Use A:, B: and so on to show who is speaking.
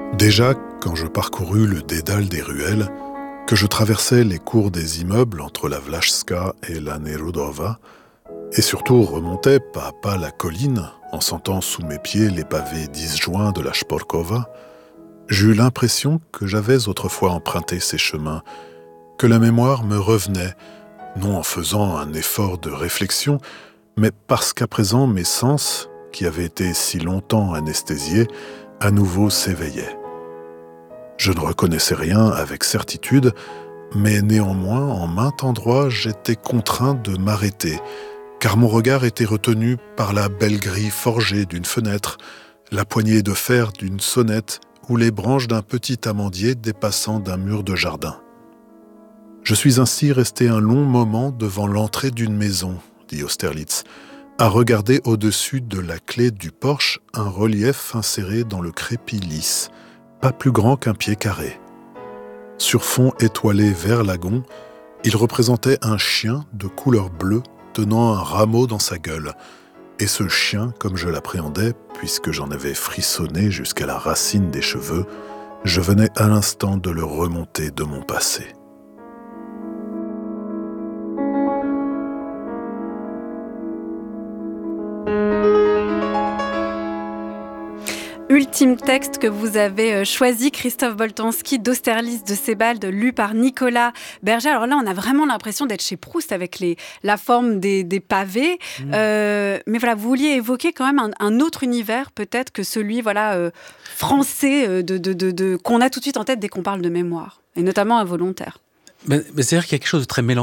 A: Déjà, quand je parcourus le dédale des ruelles, que je traversais les cours des immeubles entre la Vlachska et la Nerudova, et surtout remontais pas à pas la colline en sentant sous mes pieds les pavés disjoints de la Shporkova, j'eus l'impression que j'avais autrefois emprunté ces chemins, que la mémoire me revenait, non en faisant un effort de réflexion, mais parce qu'à présent mes sens, qui avaient été si longtemps anesthésiés, à nouveau s'éveillaient. Je ne reconnaissais rien avec certitude, mais néanmoins, en maint endroit, j'étais contraint de m'arrêter, car mon regard était retenu par la belle grille forgée d'une fenêtre, la poignée de fer d'une sonnette ou les branches d'un petit amandier dépassant d'un mur de jardin. Je suis ainsi resté un long moment devant l'entrée d'une maison, dit Austerlitz, à regarder au-dessus de la clé du porche un relief inséré dans le crépi lisse, pas plus grand qu'un pied carré. Sur fond étoilé vert lagon, il représentait un chien de couleur bleue tenant un rameau dans sa gueule. Et ce chien, comme je l'appréhendais, puisque j'en avais frissonné jusqu'à la racine des cheveux, je venais à l'instant de le remonter de mon passé.
B: Ultime texte que vous avez choisi, Christophe Boltanski, d'Austerlitz de Sebald, lu par Nicolas Berger. Alors là, on a vraiment l'impression d'être chez Proust avec la forme des pavés. Mais voilà, vous vouliez évoquer quand même un autre univers, peut-être que celui français qu'on a tout de suite en tête dès qu'on parle de mémoire, et notamment involontaire.
C: Mais c'est-à-dire qu'il y a quelque chose de très mélancolique